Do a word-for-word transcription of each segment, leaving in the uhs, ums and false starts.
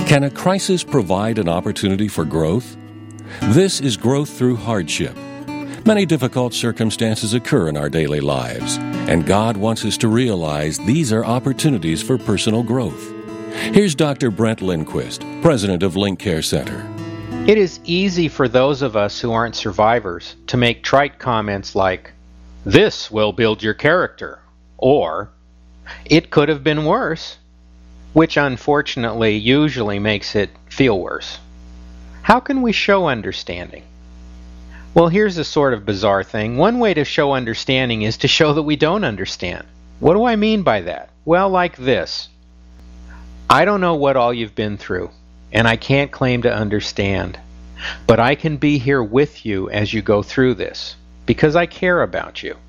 Can a crisis provide an opportunity for growth? This is growth through hardship. Many difficult circumstances occur in our daily lives, and God wants us to realize these are opportunities for personal growth. Here's Doctor Brent Lindquist, president of Link Care Center. It is easy for those of us who aren't survivors to make trite comments like, "This will build your character," or, "It could have been worse," which unfortunately usually makes it feel worse. How can we show understanding? Well, here's a sort of bizarre thing. One way to show understanding is to show that we don't understand. What do I mean by that? Well, like this. I don't know what all you've been through, and I can't claim to understand, but I can be here with you as you go through this, because I care about you.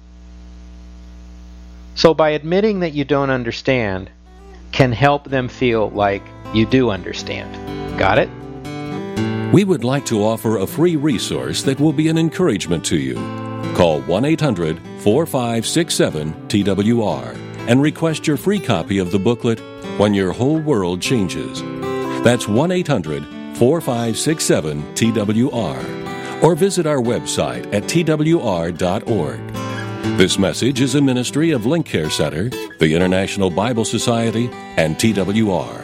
So by admitting that you don't understand, can help them feel like you do understand. Got it? We would like to offer a free resource that will be an encouragement to you. Call one eight hundred, four five six seven, T W R and request your free copy of the booklet, When Your Whole World Changes. That's one eight hundred, four five six seven, T W R. Or visit our website at T W R dot org. This message is a ministry of Link Care Center, the International Bible Society, and T W R.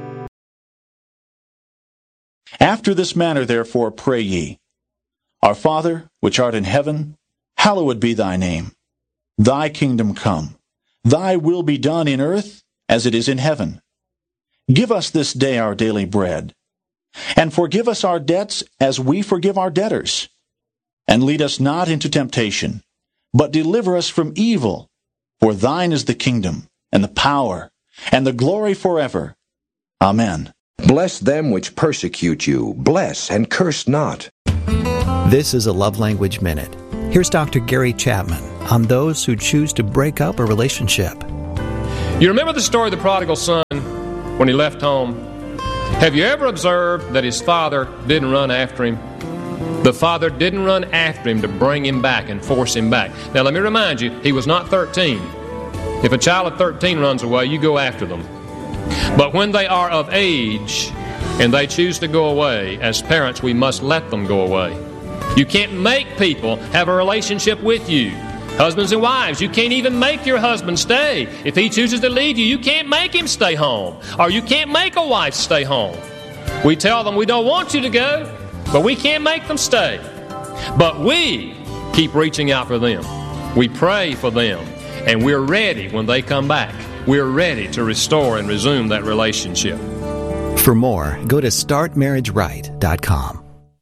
After this manner, therefore, pray ye, Our Father, which art in heaven, hallowed be thy name. Thy kingdom come. Thy will be done in earth as it is in heaven. Give us this day our daily bread. And forgive us our debts as we forgive our debtors. And lead us not into temptation, but deliver us from evil. For thine is the kingdom, and the power, and the glory forever. Amen. Bless them which persecute you. Bless and curse not. This is a Love Language Minute. Here's Doctor Gary Chapman on those who choose to break up a relationship. You remember the story of the prodigal son when he left home? Have you ever observed that his father didn't run after him? The father didn't run after him to bring him back and force him back. Now let me remind you, he was not thirteen. If a child of thirteen runs away, you go after them. But when they are of age and they choose to go away, as parents, we must let them go away. You can't make people have a relationship with you. Husbands and wives, you can't even make your husband stay. If he chooses to leave you, you can't make him stay home. Or you can't make a wife stay home. We tell them we don't want you to go, but we can't make them stay. But we keep reaching out for them. We pray for them, and we're ready when they come back. We're ready to restore and resume that relationship. For more, go to start marriage right dot com.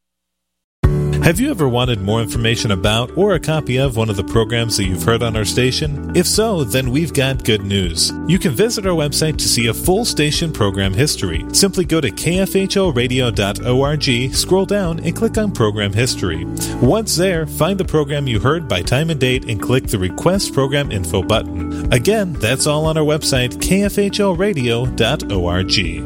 Have you ever wanted more information about or a copy of one of the programs that you've heard on our station? If so, then we've got good news. You can visit our website to see a full station program history. Simply go to K F H O radio dot org, scroll down, and click on Program History. Once there, find the program you heard by time and date and click the Request Program Info button. Again, that's all on our website, K F H O radio dot org.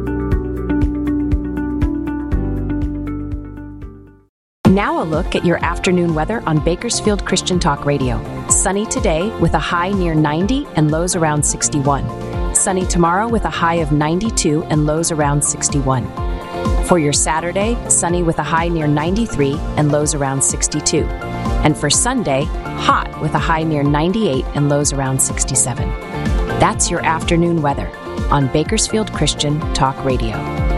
Now a look at your afternoon weather on Bakersfield Christian Talk Radio. Sunny today with a high near ninety and lows around sixty-one. Sunny tomorrow with a high of ninety-two and lows around sixty-one. For your Saturday, sunny with a high near ninety-three and lows around sixty-two. And for Sunday, hot with a high near ninety-eight and lows around sixty-seven. That's your afternoon weather on Bakersfield Christian Talk Radio.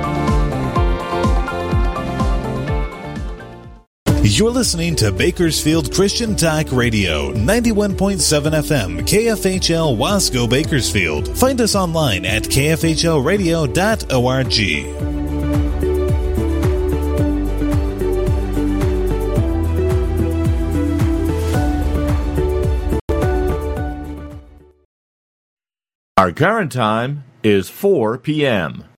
You're listening to Bakersfield Christian Talk Radio, ninety-one point seven F M, K F H L Wasco, Bakersfield. Find us online at K F H L radio dot org. Our current time is four p.m.